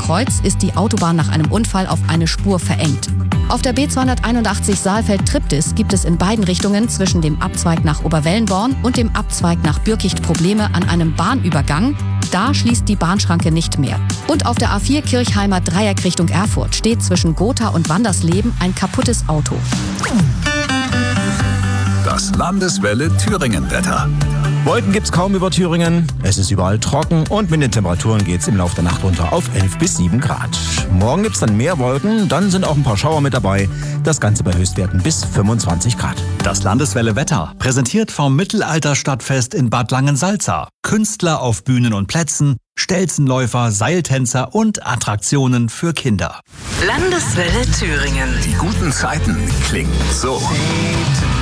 Kreuz ist die Autobahn nach einem Unfall auf eine Spur verengt. Auf der B281 Saalfeld-Triptis gibt es in beiden Richtungen zwischen dem Abzweig nach Oberwellenborn und dem Abzweig nach Birkicht Probleme an einem Bahnübergang. Da schließt die Bahnschranke nicht mehr. Und auf der A4 Kirchheimer Dreieck Richtung Erfurt steht zwischen Gotha und Wandersleben ein kaputtes Auto. Das Landeswelle Thüringen-Wetter. Wolken gibt's kaum über Thüringen, es ist überall trocken und mit den Temperaturen geht's im Laufe der Nacht runter auf 11 bis 7 Grad. Morgen gibt's dann mehr Wolken, dann sind auch ein paar Schauer mit dabei. Das Ganze bei Höchstwerten bis 25 Grad. Das Landeswelle Wetter, präsentiert vom Mittelalterstadtfest in Bad Langensalza. Künstler auf Bühnen und Plätzen, Stelzenläufer, Seiltänzer und Attraktionen für Kinder. Landeswelle Thüringen. Die guten Zeiten klingen so.